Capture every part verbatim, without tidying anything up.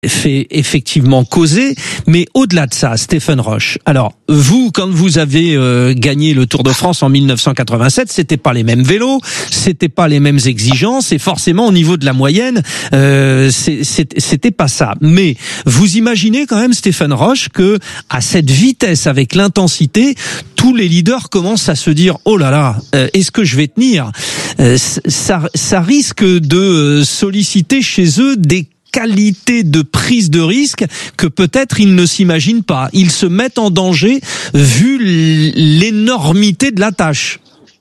fait effectivement causer, mais au-delà de ça, Stéphane Roche. Alors, vous, quand vous avez euh, gagné le Tour de France en mille neuf cent quatre-vingt-sept, c'était pas les mêmes vélos, c'était pas les mêmes exigences, et forcément au niveau de la moyenne, euh, c'est, c'est, c'était pas ça. Mais vous imaginez quand même, Stéphane Roche, que à cette vitesse, avec l'intensité, tous les leaders commencent à se dire oh là là, euh, est-ce que je vais tenir ? euh, Ça, ça risque de solliciter chez eux des qualité de prise de risque que peut-être ils ne s'imaginent pas. Ils se mettent en danger vu l'énormité de la tâche.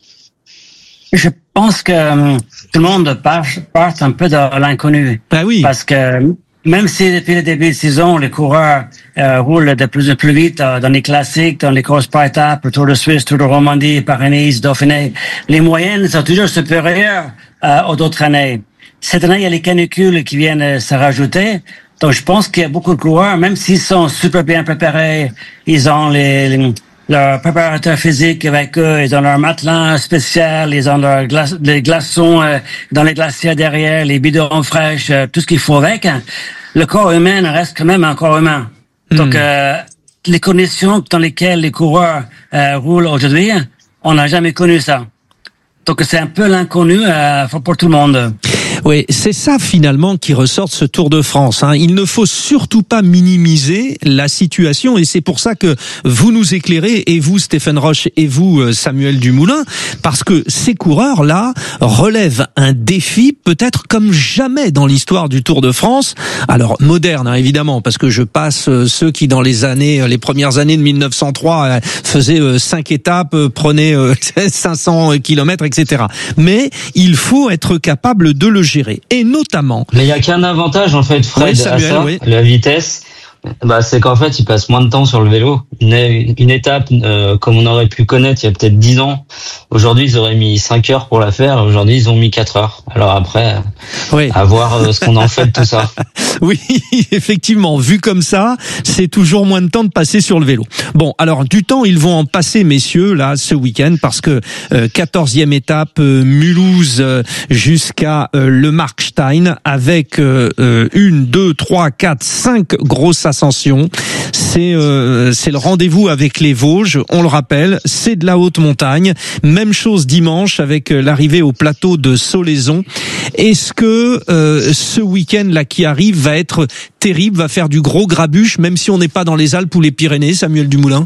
Je pense que euh, tout le monde part, part un peu de l'inconnu. Ah oui. Parce que même si depuis le début de saison, les coureurs euh, roulent de plus en plus vite euh, dans les classiques, dans les courses par étapes, le Tour de Suisse, Tour de Romandie, Paris-Nice, Dauphiné, les moyennes sont toujours supérieures euh, aux autres années. Cette année, il y a les canicules qui viennent se rajouter. Donc, je pense qu'il y a beaucoup de coureurs, même s'ils sont super bien préparés, ils ont les, les leurs préparateurs physiques avec eux, ils ont leur matelas spécial, ils ont leurs glace, les glaçons euh, dans les glaciers derrière, les bidons fraîches, euh, tout ce qu'il faut avec. Le corps humain reste quand même un corps humain. Mmh. Donc, euh, les conditions dans lesquelles les coureurs euh, roulent aujourd'hui, on n'a jamais connu ça. Donc, c'est un peu l'inconnu euh, pour tout le monde. Oui, c'est ça finalement qui ressort de ce Tour de France. Hein. Il ne faut surtout pas minimiser la situation et c'est pour ça que vous nous éclairez, et vous Stéphane Roche et vous Samuel Dumoulin, parce que ces coureurs-là relèvent un défi peut-être comme jamais dans l'histoire du Tour de France. Alors moderne hein, évidemment, parce que je passe ceux qui dans les années, les premières années de mille neuf cent trois faisaient cinq étapes, prenaient cinq cents kilomètres, et cetera. Mais il faut être capable de le gérer. Et notamment... Mais il n'y a qu'un avantage, en fait, Fred, oui, Samuel, à ça, oui. La vitesse. Bah, c'est qu'en fait, ils passent moins de temps sur le vélo. Une, une étape, euh, comme on aurait pu connaître il y a peut-être dix ans, aujourd'hui, ils auraient mis cinq heures pour la faire. Aujourd'hui, ils ont mis quatre heures. Alors après, oui. à voir euh, ce qu'on en fait de tout ça. Oui, effectivement, vu comme ça, c'est toujours moins de temps de passer sur le vélo. Bon, alors du temps, ils vont en passer, messieurs, là, ce week-end, parce que euh, quatorzième étape, euh, Mulhouse euh, jusqu'à euh, le Markstein, avec euh, euh, une, deux, trois, quatre, cinq grosses ascensions. C'est euh, c'est le rendez-vous avec les Vosges, on le rappelle, c'est de la haute montagne. Même chose dimanche avec l'arrivée au plateau de Solaison. Est-ce que euh, ce week-end là qui arrive va être terrible, va faire du gros grabuge, même si on n'est pas dans les Alpes ou les Pyrénées, Samuel Dumoulin?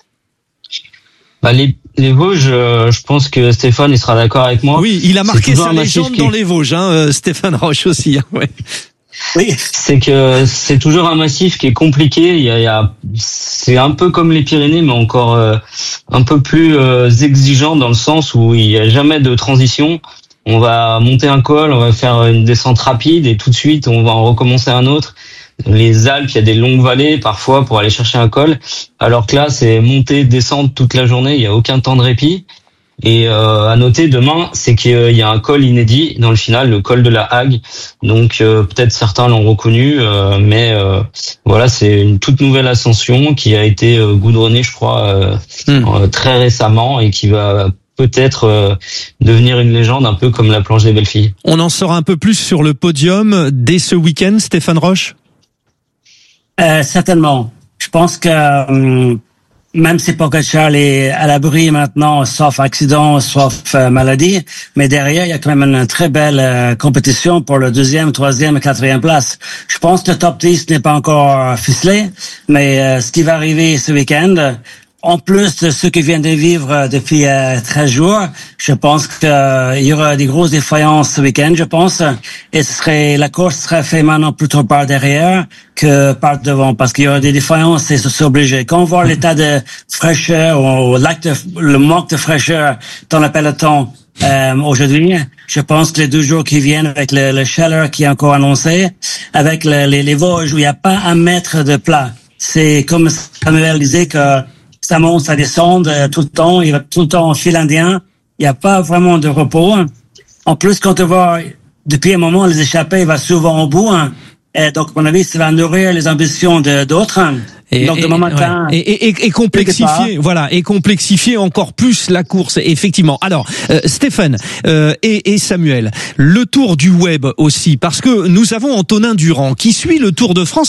Bah les, les Vosges, euh, je pense que Stéphane il sera d'accord avec moi. Oui, il a marqué sa légende dans les Vosges, hein, euh, Stéphane Roche aussi. Hein, ouais. Oui, c'est que c'est toujours un massif qui est compliqué. Il y a, il y a c'est un peu comme les Pyrénées, mais encore euh, un peu plus euh, exigeant dans le sens où il y a jamais de transition. On va monter un col, on va faire une descente rapide et tout de suite on va en recommencer un autre. Les Alpes, il y a des longues vallées parfois pour aller chercher un col, alors que là c'est monter, descendre toute la journée. Il y a aucun temps de répit. Et euh, à noter demain, c'est qu'il y a un col inédit dans le final, le col de la Hague. Donc euh, peut-être certains l'ont reconnu, euh, mais euh, voilà, c'est une toute nouvelle ascension qui a été euh, goudronnée, je crois, euh, mmh. euh, très récemment et qui va peut-être euh, devenir une légende, un peu comme la planche des belles filles. On en saura un peu plus sur le podium dès ce week-end, Stéphane Roche. Euh, certainement. Je pense que euh, même si Pogačar est à l'abri maintenant, sauf accident, sauf euh, maladie, mais derrière, il y a quand même une très belle euh, compétition pour le deuxième, troisième et quatrième place. Je pense que le top dix n'est pas encore ficelé, mais euh, ce qui va arriver ce week-end, en plus de ce que vient de vivre depuis euh, treize jours, je pense qu'il euh, y aura des grosses défaillances ce week-end, je pense. Et ce serait, la course serait faite maintenant plutôt par derrière que par devant, parce qu'il y aura des défaillances et c'est obligé. Quand on voit l'état de fraîcheur ou le manque de fraîcheur dans le peloton euh, aujourd'hui, je pense que les deux jours qui viennent avec le, le chaleur qui est encore annoncé, avec le, les, les Vosges où il n'y a pas un mètre de plat. C'est comme Samuel disait que ça monte, ça descend euh, tout le temps, il va tout le temps en fil indien, il n'y a pas vraiment de repos. En plus, quand on voit, depuis un moment, les échappées, il va souvent au bout, hein, et donc, à mon avis, ça va nourrir les ambitions de, d'autres. Et, donc, demain matin, ouais. et, et, et complexifier, voilà, et complexifier encore plus la course, effectivement. Alors, euh, Stéphane euh, et, et Samuel, le tour du web aussi, parce que nous avons Antonin Durand qui suit le Tour de France.